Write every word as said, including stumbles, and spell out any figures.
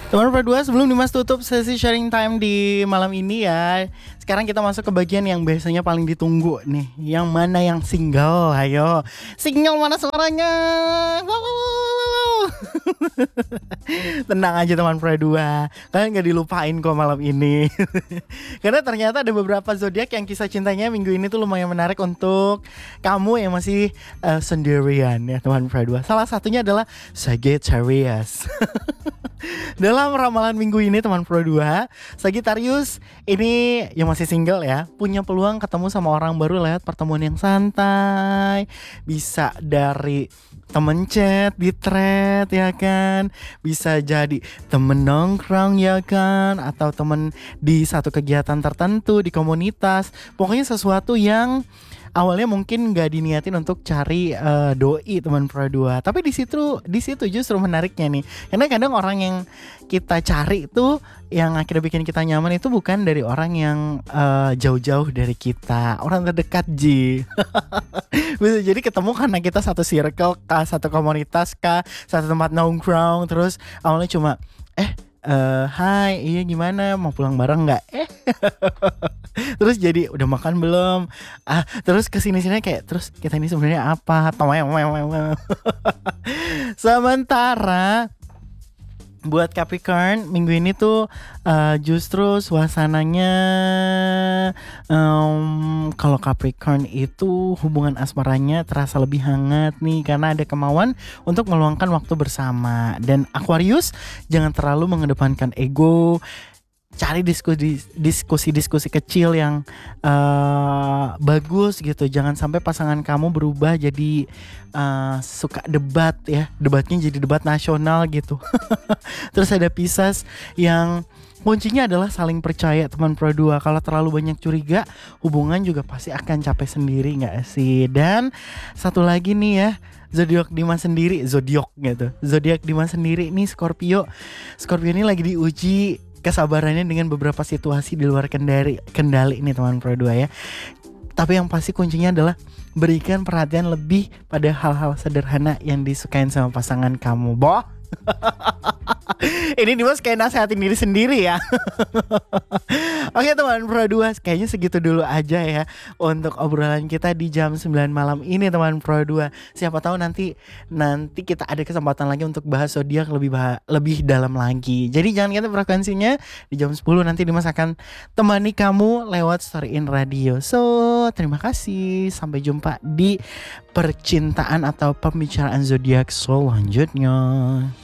Teman berdua, sebelum Dimas tutup sesi sharing time di malam ini ya, sekarang kita masuk ke bagian yang biasanya paling ditunggu nih. Yang mana yang single? Ayo, single mana suaranya? Wow, wow, wow, wow. Tenang aja teman berdua, kalian gak dilupain kok malam ini. Karena ternyata ada beberapa zodiak yang kisah cintanya minggu ini tuh lumayan menarik untuk kamu yang masih uh, sendirian ya teman berdua. Salah satunya adalah Sagittarius. Dalam ramalan minggu ini teman Pro dua, Sagittarius ini yang masih single ya, punya peluang ketemu sama orang baru lewat pertemuan yang santai. Bisa dari temen chat di thread ya kan, bisa jadi temen nongkrong ya kan, atau temen di satu kegiatan tertentu di komunitas. Pokoknya sesuatu yang awalnya mungkin nggak diniatin untuk cari uh, doi teman Pro dua, tapi di situ di situ justru menariknya nih, karena kadang orang yang kita cari itu yang akhirnya bikin kita nyaman itu bukan dari orang yang uh, jauh-jauh dari kita, orang terdekat Ji. Bisa jadi ketemu karena kita satu circle kah, satu komunitas kah, satu tempat nongkrong, terus awalnya cuma eh Uh, hai, iya gimana, mau pulang bareng nggak? Eh, terus jadi udah makan belum? Ah, terus kesini-sini kayak terus kita ini sebenarnya apa? Sementara buat Capricorn minggu ini tuh uh, justru suasananya um, kalau Capricorn itu hubungan asmaranya terasa lebih hangat nih, karena ada kemauan untuk meluangkan waktu bersama. Dan Aquarius jangan terlalu mengedepankan ego, cari diskusi diskusi-diskusi kecil yang uh, bagus gitu. Jangan sampai pasangan kamu berubah jadi uh, suka debat ya, debatnya jadi debat nasional gitu. Terus ada Pisces yang kuncinya adalah saling percaya teman Pro dua. Kalau terlalu banyak curiga, hubungan juga pasti akan capek sendiri gak sih? Dan satu lagi nih ya, zodiak Dimas sendiri, zodiak gitu. Zodiak Dimas sendiri nih Scorpio. Scorpio ini lagi diuji kesabarannya dengan beberapa situasi di luar kendali kendali nih teman Pro dua ya. Tapi yang pasti kuncinya adalah berikan perhatian lebih pada hal-hal sederhana yang disukain sama pasangan kamu. Boh. Ini Dimas kayak nasehatin diri sendiri ya. Oke teman Pro dua, kayaknya segitu dulu aja ya untuk obrolan kita di jam sembilan malam ini teman Pro dua. Siapa tahu nanti nanti kita ada kesempatan lagi untuk bahas zodiak lebih bah- lebih dalam lagi. Jadi jangan ganti frekuensinya, di jam sepuluh nanti Dimas akan temani kamu lewat Story in Radio. So, terima kasih. Sampai jumpa di percintaan atau pembicaraan zodiak selanjutnya.